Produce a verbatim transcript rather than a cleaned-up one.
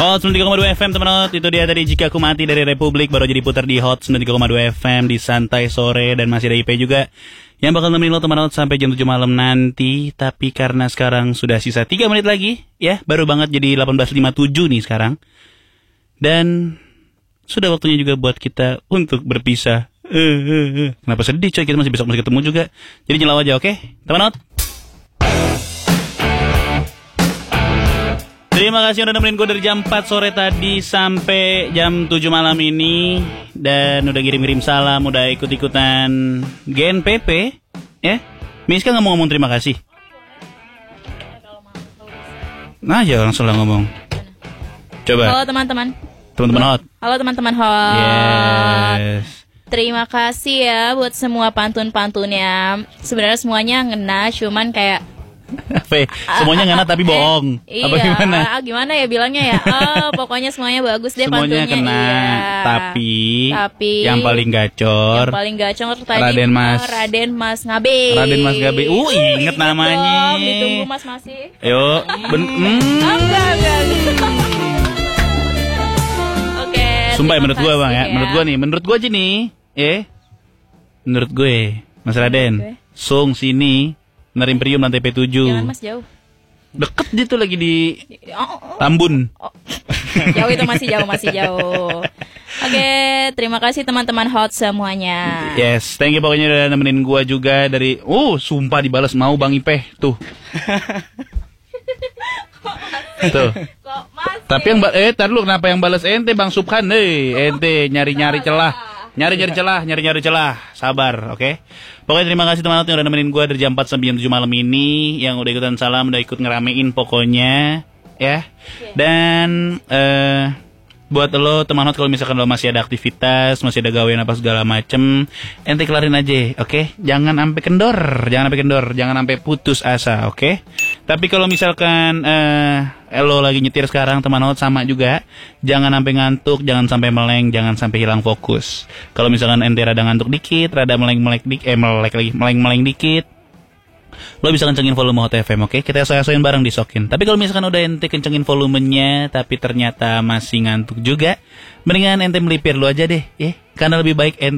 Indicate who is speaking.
Speaker 1: Hot sembilan puluh tiga koma dua F M teman Hot. Itu dia tadi Jika Aku Mati dari Republik. Baru jadi putar di Hot sembilan puluh tiga koma dua F M di Santai Sore. Dan masih ada I P juga yang bakal nemenin lo teman Hot sampai jam tujuh malam nanti. Tapi karena sekarang sudah sisa tiga menit lagi, ya baru banget jadi delapan belas lima puluh tujuh nih sekarang. Dan sudah waktunya juga buat kita untuk berpisah. uh, uh, uh. Kenapa sedih coy, kita masih besok masih ketemu juga. Jadi nyelau aja, oke okay? Teman Hot. Terima kasih udah nemenin gue dari jam empat sore tadi sampai jam tujuh malam ini. Dan udah kirim-kirim salam, udah ikut-ikutan G N P P. Ya, Miska gak mau ngomong terima kasih? Nah ya langsung lah ngomong. Coba.
Speaker 2: Halo teman-teman.
Speaker 1: Teman-teman Hot.
Speaker 2: Halo teman-teman Hot.
Speaker 1: Yes.
Speaker 2: Terima kasih ya buat semua pantun-pantunnya. Sebenarnya semuanya ngena, cuman kayak
Speaker 1: Apa? Semuanya ngena tapi bohong.
Speaker 2: Eh,
Speaker 1: Apa
Speaker 2: iya,
Speaker 1: gimana?
Speaker 2: ah, gimana ya bilangnya ya? Oh, pokoknya semuanya bagus deh
Speaker 1: semuanya
Speaker 2: pantunnya.
Speaker 1: kena,
Speaker 2: Iya.
Speaker 1: tapi,
Speaker 2: tapi
Speaker 1: yang paling gacor,
Speaker 2: yang paling gacor tadi
Speaker 1: Raden Mas,
Speaker 2: Raden Mas Ngabe.
Speaker 1: Raden Mas Ngabe. Uh, inget namanya.
Speaker 2: Dong, ditunggu Mas masih.
Speaker 1: Yuk, ben, mm.
Speaker 2: Oh, enggak, enggak. Oke.
Speaker 1: Sumpah ya, menurut gue
Speaker 2: kasih
Speaker 1: bang ya, menurut gue nih, menurut gue aja nih, eh, menurut gue, Mas Raden,
Speaker 2: gue.
Speaker 1: Sung sini, Narimperium lantai P tujuh.
Speaker 2: Jangan Mas jauh.
Speaker 1: Deket dia tuh lagi di
Speaker 2: Oh, oh, oh.
Speaker 1: Tambun.
Speaker 2: Oh. Jauh itu masih jauh, masih jauh. Oke, terima kasih teman-teman Hot semuanya.
Speaker 1: Yes, thank you pokoknya udah nemenin gua juga dari. Oh, sumpah dibalas mau Bang Ipeh tuh. Tuh.
Speaker 2: Kok masih?
Speaker 1: Tapi yang ba- eh tar lu kenapa yang balas ente Bang Subhan? Eh, ente nyari-nyari celah. Nyari-nyari celah, nyari-nyari celah. Sabar, oke? Okay? Pokoknya terima kasih teman-teman yang udah nemenin gue dari jam empat sampai jam tujuh malam ini. Yang udah ikutan salam, udah ikut ngeramein pokoknya. Ya. Dan eh buat lo teman Hot, kalau misalkan lo masih ada aktivitas, masih ada gawean apa segala macem, ente kelarin aja, oke? Okay? Jangan sampai kendor, jangan sampai kendor, jangan sampai putus asa, oke? Okay? Tapi kalau misalkan eh lo lagi nyetir sekarang teman Hot, sama juga, jangan sampai ngantuk, jangan sampai meleng, jangan sampai hilang fokus. Kalau misalkan ente rada ngantuk dikit, rada meleng-melek dik, eh melek lagi, meleng-meleng dikit, lo bisa kencengin volume Hot F M, oke? Okay? Kita soya-soyain bareng disokin. Tapi kalau misalkan udah ente kencengin volumenya, tapi ternyata masih ngantuk juga, mendingan ente melipir lo aja deh, ya. Karena lebih baik ente